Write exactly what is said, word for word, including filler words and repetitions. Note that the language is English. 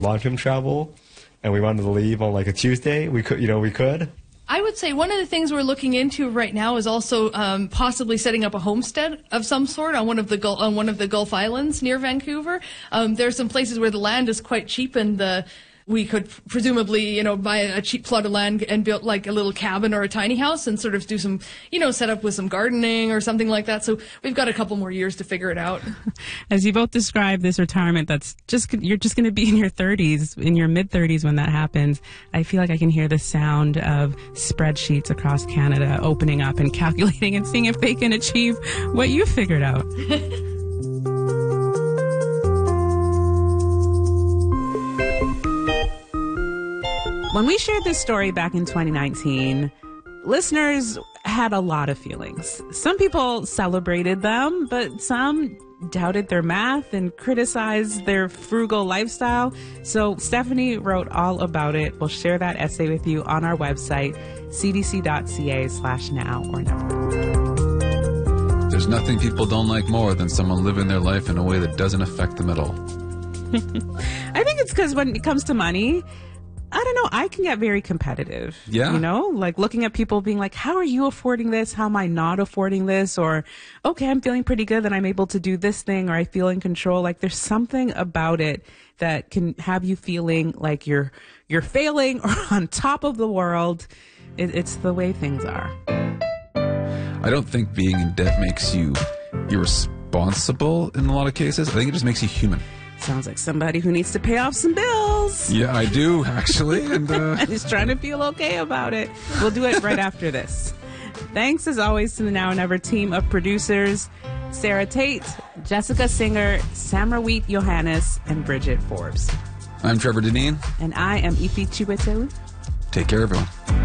long-term travel, and we wanted to leave on like a Tuesday. We could, you know, we could. I would say one of the things we're looking into right now is also um, possibly setting up a homestead of some sort on one of the Gul- on one of the Gulf Islands near Vancouver. Um, there are some places where the land is quite cheap, and the we could presumably, you know, buy a cheap plot of land and build like a little cabin or a tiny house and sort of do some, you know, set up with some gardening or something like that. So we've got a couple more years to figure it out. As you both describe this retirement, that's just, you're just going to be in your thirties, in your mid thirties when that happens. I feel like I can hear the sound of spreadsheets across Canada opening up and calculating and seeing if they can achieve what you figured out. When we shared this story back in twenty nineteen, listeners had a lot of feelings. Some people celebrated them, but some doubted their math and criticized their frugal lifestyle. So Stephanie wrote all about it. We'll share that essay with you on our website, cdc.ca slash now or never. There's nothing people don't like more than someone living their life in a way that doesn't affect them at all. I think it's because when it comes to money, I don't know, I can get very competitive. Yeah. You know, like looking at people being like, how are you affording this? How am I not affording this? Or, okay, I'm feeling pretty good that I'm able to do this thing, or I feel in control. Like there's something about it that can have you feeling like you're, you're failing or on top of the world. It, it's the way things are. I don't think being in debt makes you irresponsible in a lot of cases. I think it just makes you human. Sounds like somebody who needs to pay off some bills. Yeah, I do, actually. And, uh... and he's trying to feel okay about it. We'll do it right after this. Thanks, as always, to the Now and Ever team of producers, Sarah Tate, Jessica Singer, Samrawit Johannes, and Bridget Forbes. I'm Trevor Deneen. And I am Ifi Chiwetel. Take care, everyone.